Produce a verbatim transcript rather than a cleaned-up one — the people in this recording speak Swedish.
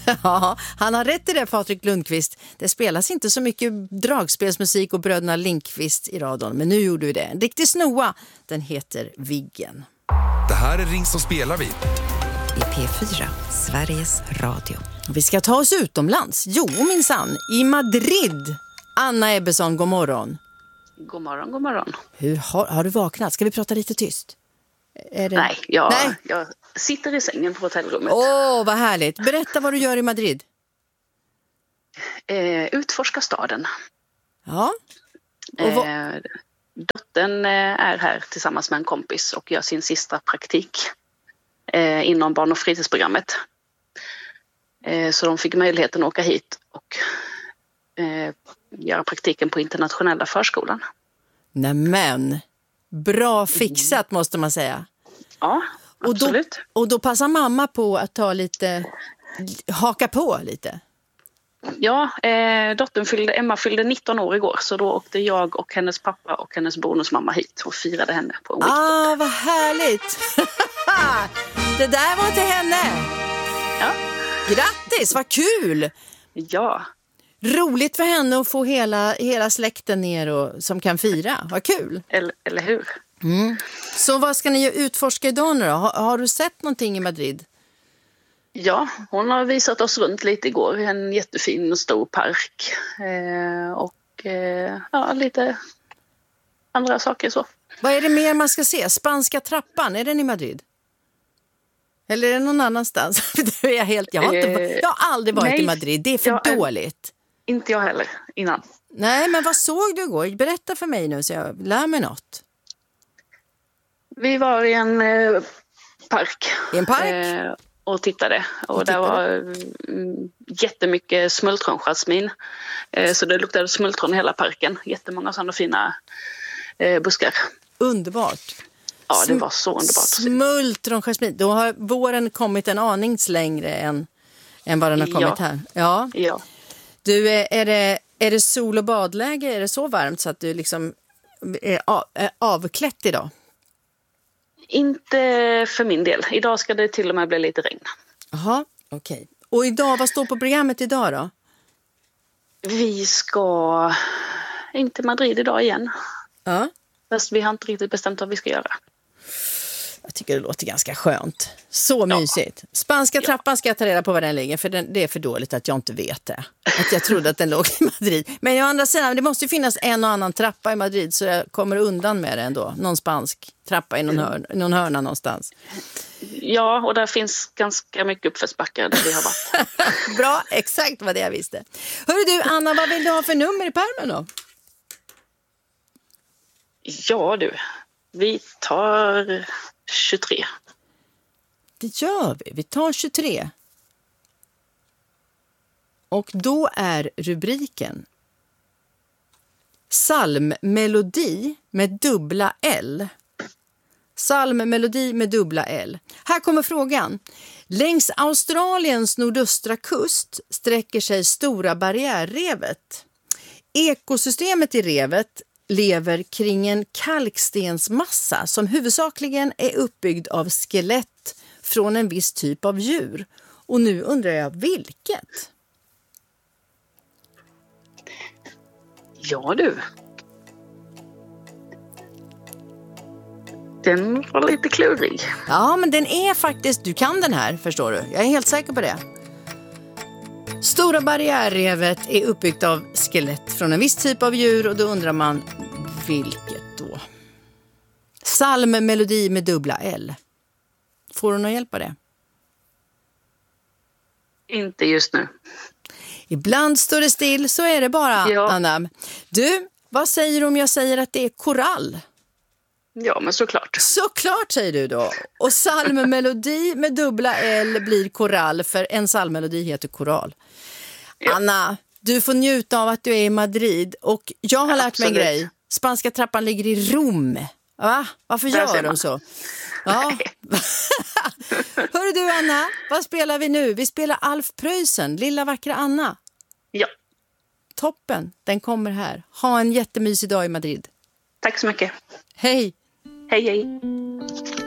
Ja, han har rätt i det, Patrik Lundqvist. Det spelas inte så mycket dragspelsmusik och bröderna Lindqvist i radion, men nu gjorde vi det. En riktig snoa, den heter Viggen. Det här är Ring som spelar vi. I P fyra, Sveriges Radio. Vi ska ta oss utomlands. Jo, minsann, i Madrid. Anna Ebbesson, god morgon. God morgon, god morgon. Hur har, har du vaknat? Ska vi prata lite tyst? Är det... Nej, jag, Nej, jag sitter i sängen på hotellrummet. Åh, vad härligt. Berätta vad du gör i Madrid. Eh, utforska staden. Ja. Och vad... eh, dottern är här tillsammans med en kompis och gör sin sista praktik eh, inom barn- och fritidsprogrammet. Eh, så de fick möjligheten att åka hit och eh, göra praktiken på internationella förskolan. Nämen, bra fixat måste man säga. Ja, absolut. Och då, och då passar mamma på att ta lite, haka på lite. Ja, eh, dottern fyllde, Emma fyllde nitton år igår, så då åkte jag och hennes pappa och hennes bonusmamma hit och firade henne på en weekend. Ah, vad härligt! Det där var till henne! Ja. Grattis, vad kul! Ja. Roligt för henne att få hela, hela släkten ner och, som kan fira. Vad kul! Eller, eller hur? Mm. Så vad ska ni utforska idag nu då? Har, har du sett någonting i Madrid? Ja, hon har visat oss runt lite igår. En jättefin och stor park. Eh, och eh, ja, lite andra saker så. Vad är det mer man ska se? Spanska trappan, är den i Madrid? Eller är det någon annanstans? det är jag, helt, jag, har inte, Eh, jag har aldrig varit nej, i Madrid, det är för jag är- dåligt. Inte jag heller innan. Nej, men vad såg du igår? Berätta för mig nu så jag lär mig något. Vi var i en eh, park. I en park? Eh, och tittade. Och, Och där tittade. var mm, jättemycket smultronjasmin. Eh, så det luktade smultron i hela parken. Jättemånga sådana fina eh, buskar. Underbart. Ja, det Sm- var så underbart att se. Smultron, jasmin. Då har våren kommit en aning längre än, än vad den har kommit Ja. här. Ja. Ja. Du, är det, är det sol- och badläge? Är det så varmt så att du liksom är, av, är avklätt idag? Inte för min del. Idag ska det till och med bli lite regn. Jaha, okej. Och idag, vad står på programmet idag då? Vi ska in till Madrid idag igen. Ja. Fast vi har inte riktigt bestämt vad vi ska göra. Jag tycker det låter ganska skönt. Så mysigt. Spanska trappan ska jag ta reda på var den ligger, för den, det är för dåligt att jag inte vet det. Att jag trodde att den låg i Madrid. Men å andra sidan, det måste ju finnas en och annan trappa i Madrid så jag kommer undan med det ändå. Någon spansk trappa i någon, hörn, någon hörna någonstans. Ja, och där finns ganska mycket uppförsbackar där vi har varit. Bra, exakt vad det jag visste. Hörru du, Anna, vad vill du ha för nummer i pärmen då? Ja du, vi tar tjugotre. Det gör vi. Vi tar tjugotre. Och då är rubriken Psalmmelodi med dubbla L. Psalmmelodi med dubbla L. Här kommer frågan. Längs Australiens nordöstra kust sträcker sig Stora barriärrevet. Ekosystemet i revet lever kring en kalkstensmassa som huvudsakligen är uppbyggd av skelett från en viss typ av djur. Och nu undrar jag vilket? Ja du. Den var lite klurig. Ja, men den är faktiskt, du kan den här, förstår du. Jag är helt säker på det. Stora barriärrevet är uppbyggt av skelett från en viss typ av djur och då undrar man vilket då? Psalmmelodi med dubbla L. Får du någon hjälp av det? Inte just nu. Ibland står det still, så är det bara, Ja. Anna. Du, vad säger du om jag säger att det är korall? Ja, men såklart. Såklart, säger du då. Och psalmmelodi med dubbla L blir korall, för en psalmmelodi heter koral. Ja. Anna, du får njuta av att du är i Madrid. Och jag har Ja, lärt mig en absolut. grej. Spanska trappan ligger i Rom. Va? Varför Där gör ser de man. så? Ja. Hörru du, Anna, vad spelar vi nu? Vi spelar Alf Preussen, Lilla vackra Anna. Ja, Toppen, den kommer här. Ha en jättemysig dag i Madrid. tack så mycket. Hej! Hej, hej.